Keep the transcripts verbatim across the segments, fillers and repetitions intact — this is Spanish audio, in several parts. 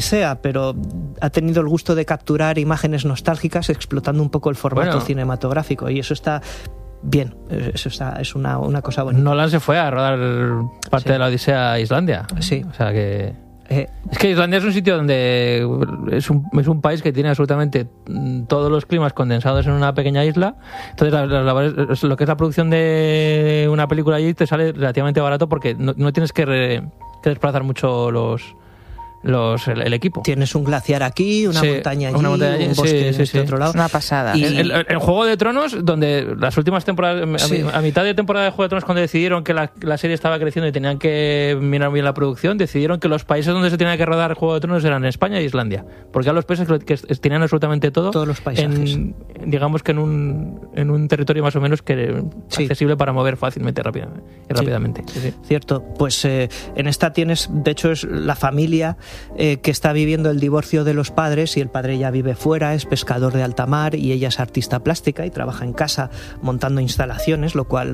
sea, pero ha tenido el gusto de capturar imágenes nostálgicas explotando un poco el formato bueno. cinematográfico, y eso está bien, eso está, es una, una cosa buena. Nolan se fue a rodar parte sí. de la Odisea a Islandia. Sí. O sea que... Eh. Es que Islandia es un sitio donde es un, es un país que tiene absolutamente todos los climas condensados en una pequeña isla. Entonces la, la, la, lo que es la producción de una película allí te sale relativamente barato porque no, no tienes que, re, que desplazar mucho los... Los, el, el equipo. Tienes un glaciar aquí, una, sí, montaña, allí, una montaña allí, un bosque sí, sí, en este sí. otro lado. Es una pasada. Y el, el, el Juego de Tronos, donde las últimas temporadas, sí. a, a mitad de temporada de Juego de Tronos, cuando decidieron que la, la serie estaba creciendo y tenían que mirar bien la producción, decidieron que los países donde se tenía que rodar Juego de Tronos eran España e Islandia. Porque a los países que, que tenían absolutamente todo. Todos los paisajes. En, digamos que en un, en un territorio más o menos que sí. accesible para mover fácilmente rápida, y rápidamente. Sí. Sí, sí. Cierto. Pues eh, en esta tienes, de hecho, es la familia eh, que está viviendo el divorcio de los padres, y el padre ya vive fuera, es pescador de alta mar, y ella es artista plástica y trabaja en casa montando instalaciones, lo cual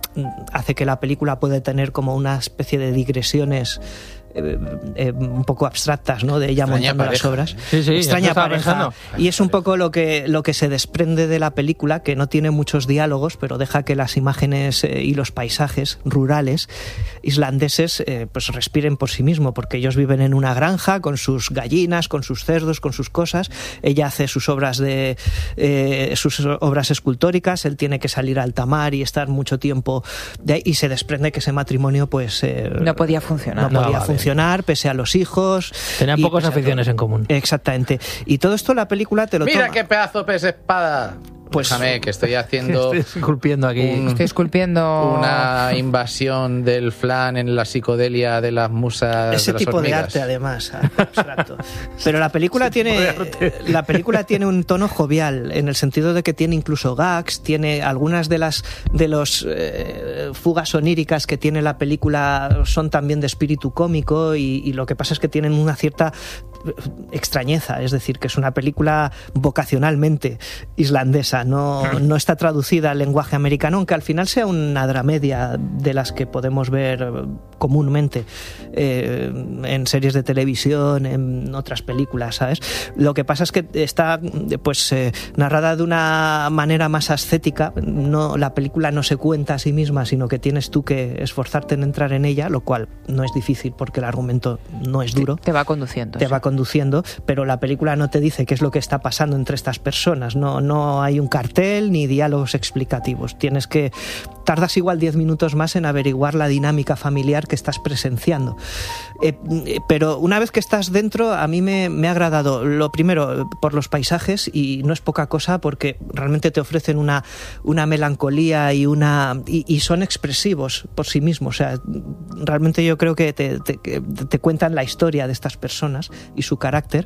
hace que la película pueda tener como una especie de digresiones Eh, eh, un poco abstractas, ¿no? De ella extraña montando pareja. las obras. Sí, sí, extraña pareja. Pensando. Y es un poco lo que, lo que se desprende de la película, que no tiene muchos diálogos, pero deja que las imágenes eh, y los paisajes rurales islandeses eh, pues respiren por sí mismo, porque ellos viven en una granja con sus gallinas, con sus cerdos, con sus cosas. Ella hace sus obras de eh, sus obras escultóricas, él tiene que salir a alta mar y estar mucho tiempo de ahí, y se desprende que ese matrimonio pues eh, no podía funcionar. No podía no, funcionar pese a los hijos. Tenían pocas aficiones en común. Exactamente. Y todo esto la película te lo Mira toma. qué pedazo de pez espada. Pues déjame, que estoy haciendo... Estoy esculpiendo aquí. Un, estoy esculpiendo... Una invasión del flan en la psicodelia de las musas. Ese de las tipo hormigas. de arte, además, abstracto. Pero la película tiene la película tiene un tono jovial, en el sentido de que tiene incluso gags, tiene algunas de las de los eh, fugas oníricas que tiene la película son también de espíritu cómico, y, y lo que pasa es que tienen una cierta extrañeza, es decir, que es una película vocacionalmente islandesa, no, no está traducida al lenguaje americano, aunque al final sea una dramedia de las que podemos ver comúnmente eh, en series de televisión, en otras películas, ¿sabes? Lo que pasa es que está pues eh, narrada de una manera más ascética, no, la película no se cuenta a sí misma, sino que tienes tú que esforzarte en entrar en ella, lo cual no es difícil porque el argumento no es duro. Te va conduciendo. Te sí. va conduciendo, pero la película no te dice qué es lo que está pasando entre estas personas, no, no hay un cartel ni diálogos explicativos, tienes que tardas igual diez minutos más en averiguar la dinámica familiar que estás presenciando. Eh, pero una vez que estás dentro, a mí me, me ha agradado, lo primero, por los paisajes, y no es poca cosa porque realmente te ofrecen una, una melancolía y, una, y, y son expresivos por sí mismos. O sea, realmente yo creo que te, te, te cuentan la historia de estas personas y su carácter.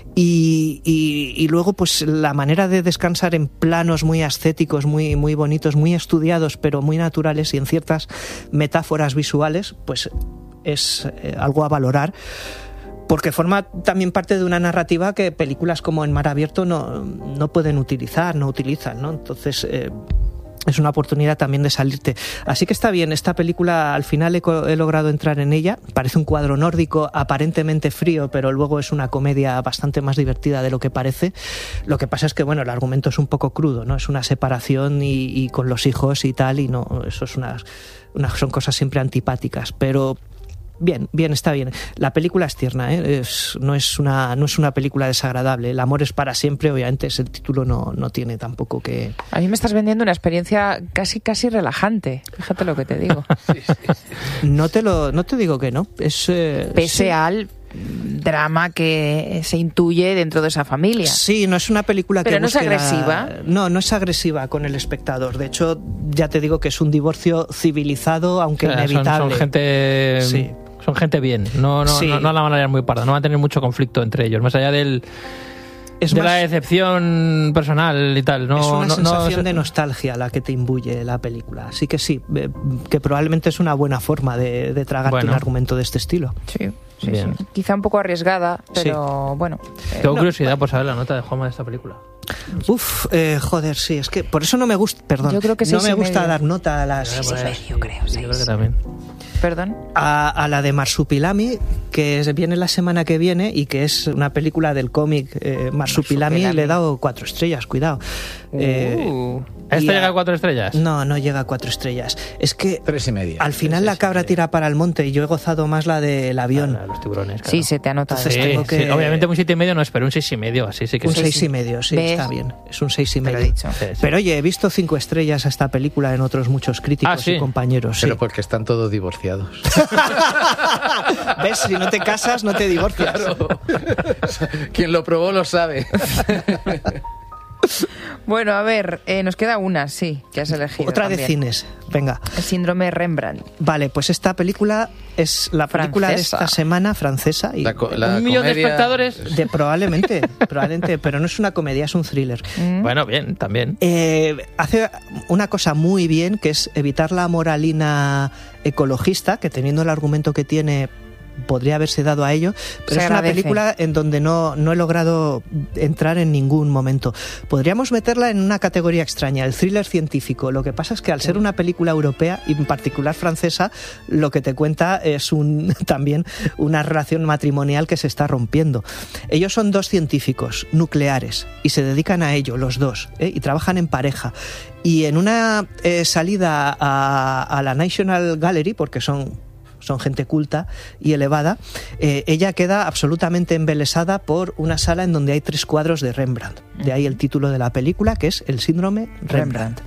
Y, y, y luego, pues la manera de descansar en planos muy ascéticos, muy, muy bonitos, muy estudiados, pero muy naturales, y en ciertas metáforas visuales, pues es eh, algo a valorar, porque forma también parte de una narrativa que películas como En mar abierto no, no pueden utilizar, no utilizan, ¿no? Entonces eh, es una oportunidad también de salirte. Así que está bien, esta película al final he, he logrado entrar en ella. Parece un cuadro nórdico aparentemente frío, pero luego es una comedia bastante más divertida de lo que parece. Lo que pasa es que, bueno, el argumento es un poco crudo, ¿no? Es una separación y, y con los hijos y tal, y no, eso es unas, unas son cosas siempre antipáticas, pero bien, bien, está bien. La película es tierna, ¿eh? es, no, es una, no es una película desagradable. El amor es para siempre, obviamente, ese título no, no tiene tampoco que... A mí me estás vendiendo una experiencia casi casi relajante, fíjate lo que te digo. Sí, sí, sí. No te lo, no te digo que no. Es, eh, Pese sí. al drama que se intuye dentro de esa familia. Sí, no es una película que Pero no es busque la- agresiva. No, no es agresiva con el espectador. De hecho, ya te digo que es un divorcio civilizado, aunque O sea, son, inevitable. son gente Sí. son gente bien, no, no, Sí. no, no la van a liar muy parda, no van a tener mucho conflicto entre ellos, más allá del Es de más- la decepción personal y tal. No, es una no- sensación no- de nostalgia la que te imbuye la película. Así que sí, eh, que probablemente es una buena forma de, de tragarte Bueno. un argumento de este estilo. Sí, sí, Bien. sí. Quizá un poco arriesgada, pero bueno. eh, Tengo No, curiosidad por saber la nota de Juanma de esta película. Uf, eh, joder, sí, es que por eso no me gusta, perdón, Yo creo que no seis me y gusta medio. dar nota a las... Seis y medio, creo, Yo creo seis. que también. Perdón. A, a la de Marsupilami, que es- viene la semana que viene y que es una película del cómic eh, Marsupilami, Marsupilami. le he dado cuatro estrellas, cuidado. Eh, Uh. ¿Esta y a- llega a cuatro estrellas? No, no llega a cuatro estrellas. Es que Tres y media. al final Tres la y cabra media. tira para el monte y yo he gozado más la del avión. Ah, los tiburones, claro. Sí, se te ha notado. Entonces Sí, tengo que- sí, obviamente un siete y medio no es, pero un seis y medio, así sí que Un sí. seis y medio, sí, ¿Ves? está bien. Es un seis y Te lo medio. he dicho. Sí, sí. Pero oye, he visto cinco estrellas a esta película en otros muchos críticos Ah, ¿sí? y compañeros. Pero sí. porque están todos divorciados. ¿Ves? Si no te casas, no te divorcias. Claro. Quien lo probó lo sabe. Bueno, a ver, eh, nos queda una, sí, que has elegido. Otra de también. cines. Venga. El síndrome Rembrandt. Vale, pues esta película es la película Francesa. de esta semana francesa y La co- la Un millón de comedia- espectadores. de probablemente, probablemente, pero no es una comedia, es un thriller. ¿Mm? Bueno, bien, también. Eh, hace una cosa muy bien, que es evitar la moralina ecologista, que teniendo el argumento que tiene podría haberse dado a ello, pero Se es una agradece. película en donde no, no he logrado entrar en ningún momento. Podríamos meterla en una categoría extraña, el thriller científico. Lo que pasa es que al ser una película europea, y en particular francesa, lo que te cuenta es un, también una relación matrimonial que se está rompiendo. Ellos son dos científicos nucleares y se dedican a ello, los dos, ¿eh? Y trabajan en pareja. Y en una eh, salida a, a la National Gallery, porque son son gente culta y elevada, eh, ella queda absolutamente embelesada por una sala en donde hay tres cuadros de Rembrandt. De ahí el título de la película, que es El síndrome Rembrandt.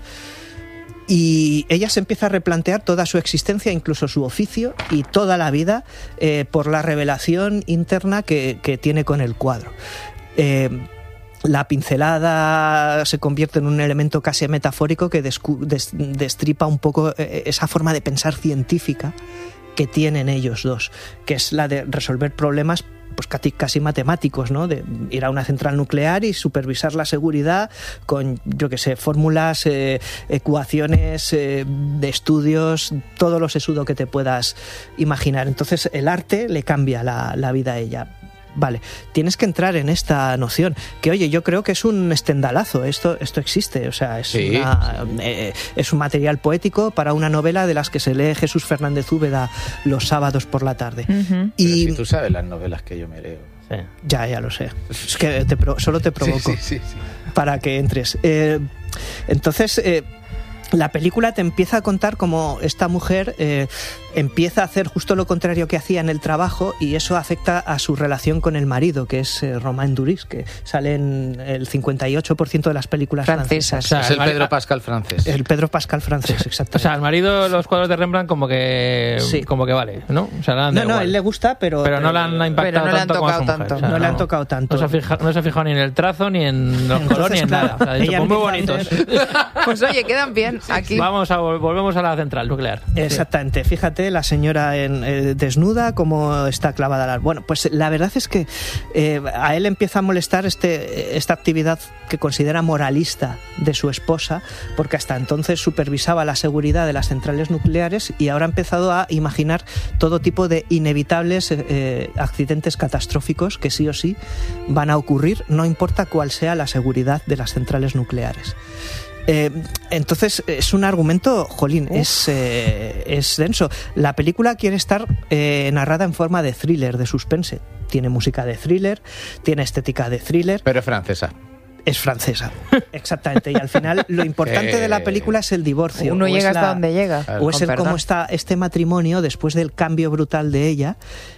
Y ella se empieza a replantear toda su existencia, incluso su oficio y toda la vida, eh, por la revelación interna que, que tiene con el cuadro. Eh, La pincelada se convierte en un elemento casi metafórico que descu- des- destripa un poco eh, esa forma de pensar científica que tienen ellos dos, que es la de resolver problemas pues casi, casi matemáticos, ¿no? De ir a una central nuclear y supervisar la seguridad con, yo qué sé, fórmulas, eh, ecuaciones, eh, de estudios, todo lo sesudo que te puedas imaginar. Entonces el arte le cambia la, la vida a ella. Vale, tienes que entrar en esta noción, que oye, yo creo que es un estendalazo, esto, esto existe, o sea, es, Sí, una, eh, es un material poético para una novela de las que se lee Jesús Fernández Úbeda los sábados por la tarde. Ujú. Y Pero si tú sabes las novelas que yo me leo. Sí. ya, ya lo sé, es que te pro- solo te provoco Sí, sí, sí, sí. para que entres. Eh, entonces, eh, la película te empieza a contar cómo esta mujer eh, empieza a hacer justo lo contrario que hacía en el trabajo y eso afecta a su relación con el marido, que es eh, Romain Duris, que sale en el cincuenta y ocho por ciento de las películas Francesas. francesas. O sea, Es el Mari- Pedro Pascal francés. El Pedro Pascal francés, exactamente. O sea, al marido los cuadros de Rembrandt como que Sí. como que vale, ¿no? O sea, le han no, dado no, igual. a él le gusta, pero... Pero no le han impactado Pero no le han tanto como a su tocado mujer. tanto. O sea, No le han tocado tanto. No se, ha fijado, no se ha fijado ni en el trazo, ni en los Entonces, colores, ni en claro, nada. O sea, ha dicho, ella pues muy empieza a bonitos. Pues oye, quedan bien aquí. Vamos a vol- volvemos a la central nuclear. Exactamente, fíjate la señora en, eh, desnuda como está clavada la... Bueno, pues la verdad es que eh, a él empieza a molestar este, esta actividad que considera moralista de su esposa, porque hasta entonces supervisaba la seguridad de las centrales nucleares y ahora ha empezado a imaginar todo tipo de inevitables eh, accidentes catastróficos que sí o sí van a ocurrir, no importa cuál sea la seguridad de las centrales nucleares. Eh, entonces es un argumento, jolín, es, eh, es denso. La película quiere estar eh, narrada en forma de thriller, de suspense. Tiene música de thriller, tiene estética de thriller, Pero es francesa. es francesa. Exactamente. Y al final lo importante Eh, de la película es el divorcio. Uno o es llega hasta la- donde llega. O es Con el cómo perdón. está este matrimonio después del cambio brutal de ella,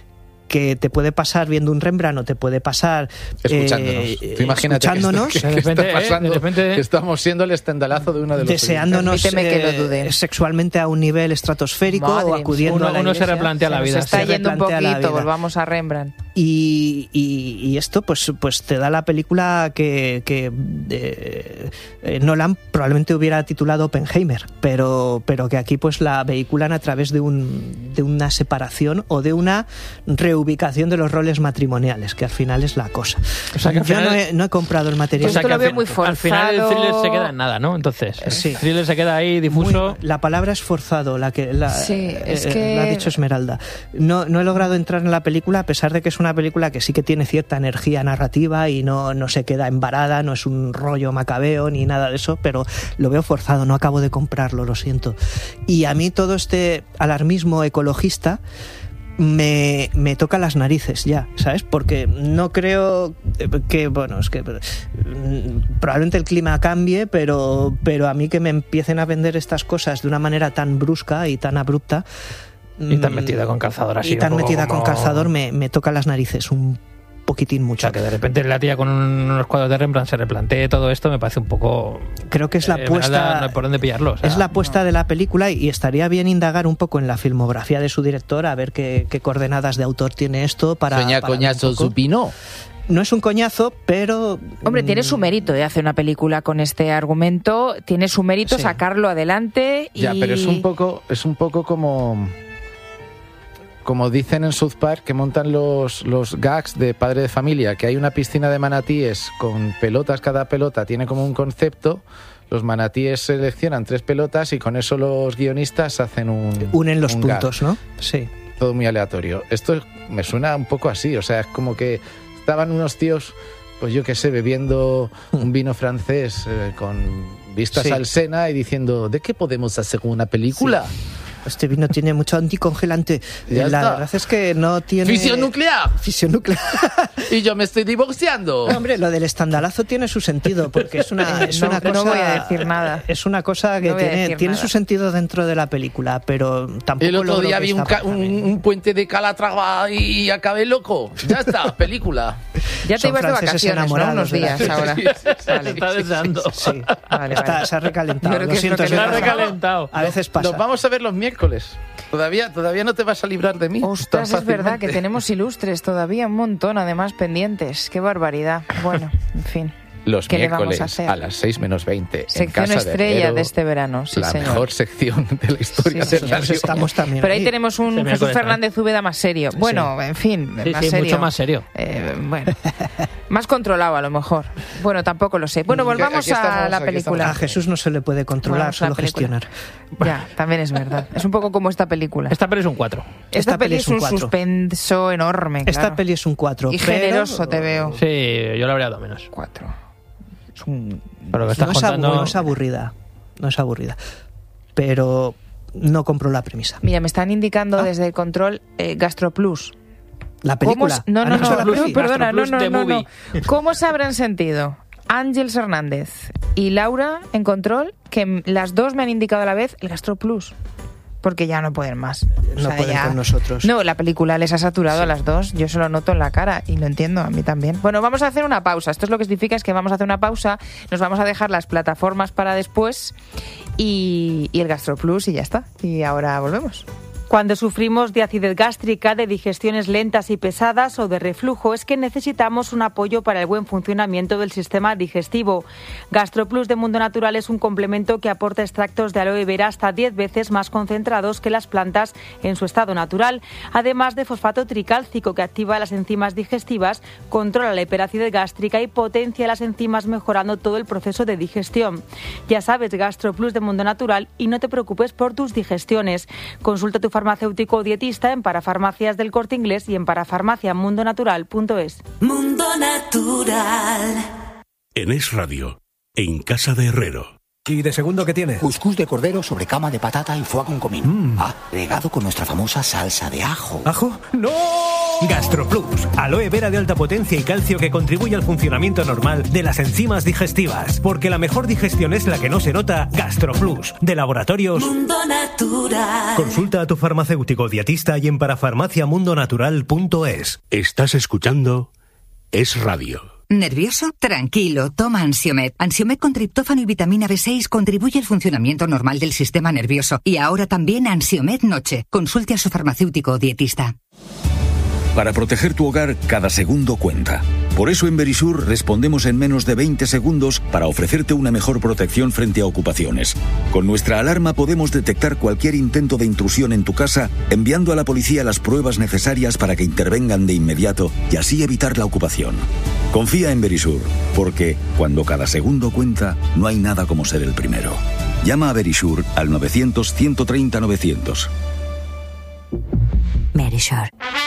que te puede pasar viendo un Rembrandt o te puede pasar Escuchándonos. eh, Tú imagínate que, escuchándonos, que- que De repente, está eh, pasando, de repente- que estamos siendo el estendalazo de uno de los deseándonos Permíteme que lo eh, dude. sexualmente a un nivel estratosférico Madre o mía. acudiendo Uno- a la uno se iglesia. replantea la Se nos vida, está se yendo un replantea la poquito, vida. volvamos a Rembrandt. Y, y- y esto pues, pues te da la película que, que eh, eh, Nolan probablemente hubiera titulado Oppenheimer, pero, pero que aquí pues la vehiculan a través de, un, de una separación o de una reubicación de los roles matrimoniales, que al final es la cosa. O sea, que al Yo final- no, he, no he comprado el material. Esto que lo al veo fin- muy Al final el forzado. thriller se queda en nada, ¿no? Entonces, Sí. el thriller se queda ahí difuso. Muy- la palabra es forzado, la que, la, Sí, es eh, que- la ha dicho Esmeralda. No, no he logrado entrar en la película a pesar de que es una película que sí que tiene cierta energía narrativa y no, no se queda embarada, no es un rollo macabeo ni nada de eso, pero lo veo forzado, no acabo de comprarlo, lo siento. Y a mí todo este alarmismo ecologista Me, me toca las narices ya, ¿sabes? Porque no creo que, bueno, es que probablemente el clima cambie, pero, pero a mí que me empiecen a vender estas cosas de una manera tan brusca y tan abrupta y tan metida con calzador así, y tan metida como... con calzador me, me toca las narices un poquitín mucho. O sea, que de repente la tía con unos cuadros de Rembrandt se replantee todo esto, me parece un poco... Creo que es la eh, apuesta... No hay por dónde pillarlo. O sea, es la apuesta no. de la película y estaría bien indagar un poco en la filmografía de su director, a ver qué, qué coordenadas de autor tiene esto para... Soña para coñazo supino. No es un coñazo, pero... Hombre, tiene su mérito de hacer una película con este argumento, tiene su mérito Sí. sacarlo adelante y... Ya, pero es un poco, es un poco como... Como dicen en South Park, que montan los, los gags de Padre de Familia, que hay una piscina de manatíes con pelotas, cada pelota tiene como un concepto, los manatíes seleccionan tres pelotas y con eso los guionistas hacen un... Unen los un gag. puntos, ¿no? Sí. Todo muy aleatorio. Esto me suena un poco así, o sea, es como que estaban unos tíos, pues yo qué sé, bebiendo un vino francés eh, con vistas Sí. al Sena y diciendo, ¿de qué podemos hacer una película? Este vino tiene mucho anticongelante. Ya la está. verdad es que no tiene... ¡Fisión nuclear! Fisión nuclear. Y yo me estoy divorciando. No, hombre, lo del estandalazo tiene su sentido, porque es una, es No, una no cosa... voy a decir nada. Es una cosa que No voy a tiene, decir tiene nada. su sentido dentro de la película, pero tampoco El otro logro día que vi un, esta ca- parte un, bien. un puente de Calatrava y acabé loco. Ya está, película. Ya te Son ibas de franceses vacaciones, ¿no? enamorados Unos de la- días ahora. Sí, sí, sí. Vale. Se está deseando. Sí, Vale, está, vale. se ha recalentado. Yo creo Lo que es siento, lo que se le me Se ha ha pasa. recalentado. A veces pasa. Nos vamos a ver los miércoles. Todavía, todavía no te vas a librar de mí. Ostras, tan es verdad que fácilmente. tenemos ilustres todavía, un montón además pendientes. Qué barbaridad. Bueno, en fin. Los ¿Qué le vamos miércoles a hacer? a, las seis menos veinte. Sección en Casa estrella de, Herrero, de este verano, sí, la señor. mejor sección de la historia Sí, del señor. Nosotros radio. estamos también Pero ahí ahí. tenemos un Sí, Jesús miércoles, Fernández Úbeda más serio. Bueno, en fin, Sí, más sí, serio. mucho más serio. Eh, bueno, más controlado a lo mejor. Bueno, tampoco lo sé. Bueno, volvamos Aquí estamos, a la aquí película. A Jesús no se le puede controlar, Volvamos a la solo película. gestionar. Ya, también es verdad. Es un poco como esta película. Esta peli es un cuatro. Esta, esta peli peli es es un un cuatro. suspenso enorme. Esta claro. peli es un cuatro. Y pero- generoso te veo. Sí, yo le habría dado menos. Cuatro. Es un... Pero lo que estás no, es abu- contando... no es aburrida. No es aburrida. Pero no compro la premisa. Mira, me están indicando Ah. desde el control eh, Gastroplus. La ¿Cómo película. s- no, ¿Han no, hecho no, la no, peli? perdona, no, Gastroplus no, The no, no. Movie. ¿Cómo se habrán sentido Ángeles Hernández y Laura en control que m- las dos me han indicado a la vez el Gastroplus? Porque ya no pueden más. O No sea, pueden ya- con nosotros. No, la película les ha saturado a las dos. Yo se lo noto en la cara y lo entiendo, a mí también. Bueno, vamos a hacer una pausa. Esto es lo que significa es que vamos a hacer una pausa. Nos vamos a dejar las plataformas para después y, y el Gastroplus y ya está. Y ahora volvemos. Cuando sufrimos de acidez gástrica, de digestiones lentas y pesadas o de reflujo, es que necesitamos un apoyo para el buen funcionamiento del sistema digestivo. GastroPlus de Mundo Natural es un complemento que aporta extractos de aloe vera hasta diez veces más concentrados que las plantas en su estado natural, además de fosfato tricálcico que activa las enzimas digestivas, controla la hiperacidez gástrica y potencia las enzimas mejorando todo el proceso de digestión. Ya sabes, GastroPlus de Mundo Natural y no te preocupes por tus digestiones. Consulta a tu farmacéutico o dietista en Parafarmacias del Corte Inglés y en parafarmacia mundo natural punto es. Mundo Natural. En Es Radio, en Casa de Herrero. ¿Y de segundo qué tiene? Cuscús de cordero sobre cama de patata y foie con comino. Mm. Ah, regado con nuestra famosa salsa de ajo. ¿Ajo? ¡No! GastroPlus, aloe vera de alta potencia y calcio que contribuye al funcionamiento normal de las enzimas digestivas. Porque la mejor digestión es la que no se nota. GastroPlus, de Laboratorios Mundo Natural. Consulta a tu farmacéutico dietista y en parafarmacia mundo natural punto es. Estás escuchando Es Radio. ¿Nervioso? Tranquilo, toma Ansiomed. Ansiomed con triptófano y vitamina B seis contribuye al funcionamiento normal del sistema nervioso. Y ahora también Ansiomed Noche. Consulte a su farmacéutico o dietista. Para proteger tu hogar, cada segundo cuenta. Por eso en Verisur respondemos en menos de veinte segundos para ofrecerte una mejor protección frente a ocupaciones. Con nuestra alarma podemos detectar cualquier intento de intrusión en tu casa, enviando a la policía las pruebas necesarias para que intervengan de inmediato y así evitar la ocupación. Confía en Verisur, porque cuando cada segundo cuenta, no hay nada como ser el primero. Llama a Verisur al novecientos, ciento treinta, novecientos. Verisur.